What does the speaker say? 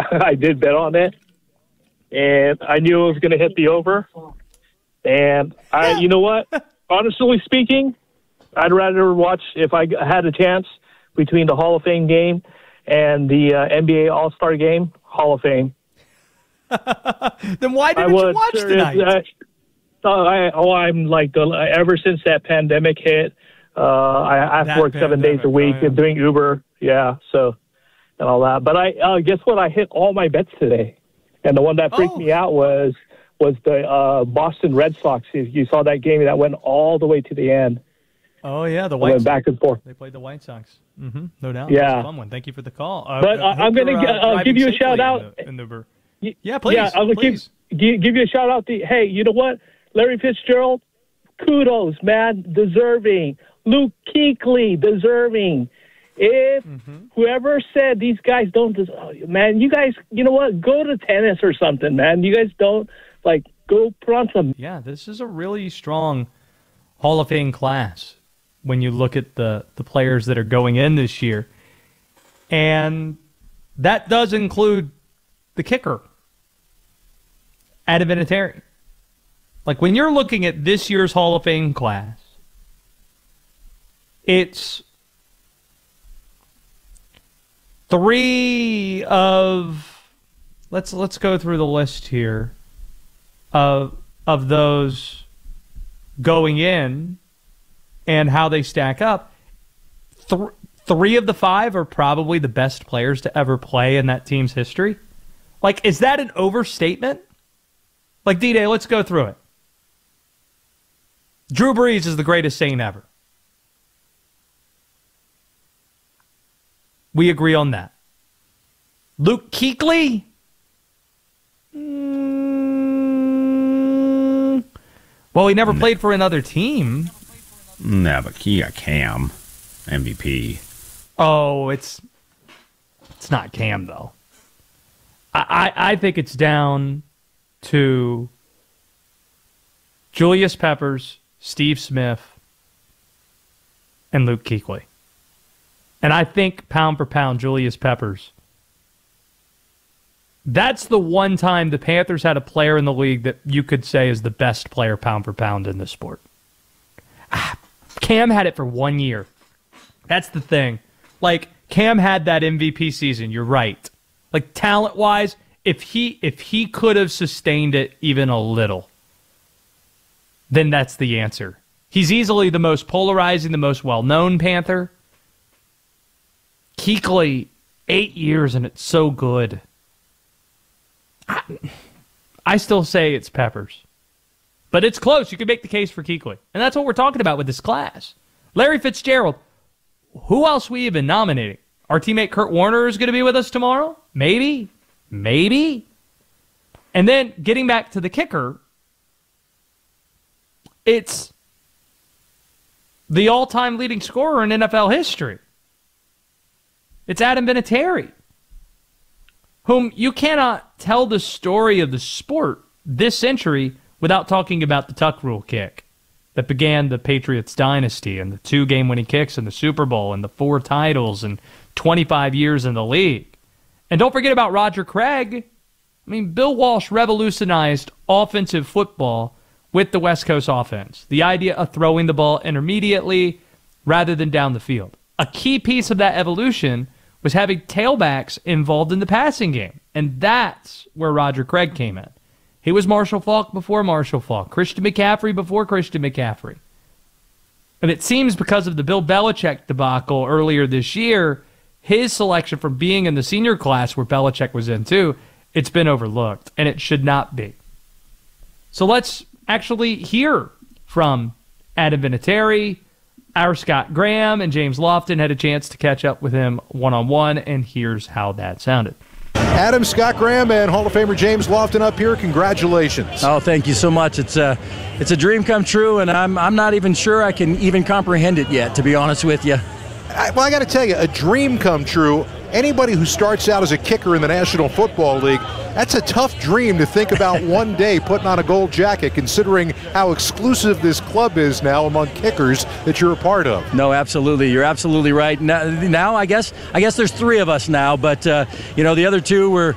I did bet on it, and I knew it was going to hit the over. And you know what? Honestly speaking, I'd rather watch, if I had a chance, between the Hall of Fame game and the NBA All-Star game, Hall of Fame. Then why didn't you watch tonight? I'm like, ever since that pandemic hit, I have to work 7 days a week and doing Uber, so and all that. But I guess what? I hit all my bets today, and the one that freaked me out was the Boston Red Sox. You saw that game that went all the way to the end. Oh yeah, the White Sox. Back and forth. They played the White Sox. Mm-hmm. No doubt. Yeah, that was a fun one. Thank you for the call. But I'm going to give you a shout out. In the Uber. Yeah, please. Yeah, I'm going to give you a shout out. Hey, you know what? Larry Fitzgerald, kudos, man, deserving. Luke Kuechly, deserving. If whoever said these guys don't deserve, man, you guys, you know what? Go to tennis or something, man. You guys don't, go put on some. Yeah, this is a really strong Hall of Fame class when you look at the players that are going in this year. And that does include the kicker, Adam Vinatieri. When you're looking at this year's Hall of Fame class, it's three of, let's go through the list here of those going in and how they stack up. Three of the five are probably the best players to ever play in that team's history. Is that an overstatement? D-Day, let's go through it. Drew Brees is the greatest Saint ever. We agree on that. Luke Kuechly? Well, he never played for another team. No, but he got Cam. MVP. Oh, it's not Cam, though. I think it's down to Julius Peppers, Steve Smith, and Luke Kuechly. And I think pound for pound, Julius Peppers. That's the one time the Panthers had a player in the league that you could say is the best player pound for pound in the sport. Cam had it for 1 year. That's the thing. Cam had that MVP season. You're right. Talent-wise, if he could have sustained it even a little, then that's the answer. He's easily the most polarizing, the most well-known Panther. Kuechly, 8 years, and it's so good. I still say it's Peppers. But it's close. You can make the case for Kuechly. And that's what we're talking about with this class. Larry Fitzgerald. Who else we even nominating? Our teammate Kurt Warner is going to be with us tomorrow? Maybe. And then getting back to the kicker, it's the all-time leading scorer in NFL history. It's Adam Vinatieri, whom you cannot tell the story of the sport this century without talking about the tuck rule kick that began the Patriots dynasty and the 2 game-winning kicks in the Super Bowl and the 4 titles and 25 years in the league. And don't forget about Roger Craig. Bill Walsh revolutionized offensive football with the West Coast offense. The idea of throwing the ball intermediately rather than down the field. A key piece of that evolution was having tailbacks involved in the passing game. And that's where Roger Craig came in. He was Marshall Faulk before Marshall Faulk. Christian McCaffrey before Christian McCaffrey. And it seems because of the Bill Belichick debacle earlier this year, his selection from being in the senior class where Belichick was in too, it's been overlooked. And it should not be. So let's actually hear from Adam Vinatieri. Our Scott Graham and James Lofton had a chance to catch up with him one-on-one, and here's how that sounded. Adam, Scott Graham, and Hall of Famer James Lofton up here. Congratulations. Oh, thank you so much. It's a dream come true, and I'm not even sure I can even comprehend it yet, to be honest with you. I got to tell you, a dream come true. Anybody who starts out as a kicker in the National Football League, that's a tough dream to think about one day putting on a gold jacket, considering how exclusive this club is now among kickers that you're a part of. No, absolutely. You're absolutely right. Now I guess there's 3 of us now, but the other 2 were